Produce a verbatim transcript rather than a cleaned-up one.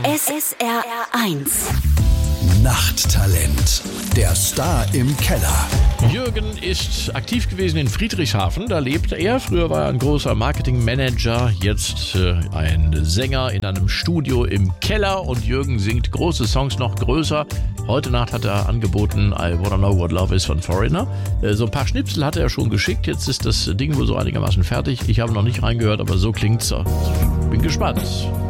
S S R eins. Nachttalent. Der Star im Keller. Jürgen ist aktiv gewesen in Friedrichshafen, da lebt er. Früher war er ein großer Marketingmanager, jetzt äh, ein Sänger in einem Studio im Keller. Und Jürgen singt große Songs noch größer. Heute Nacht hat er angeboten I Wanna Know What Love Is von Foreigner. Äh, so ein paar Schnipsel hat er schon geschickt, jetzt ist das Ding wohl so einigermaßen fertig. Ich habe noch nicht reingehört, aber so klingt's. Bin gespannt.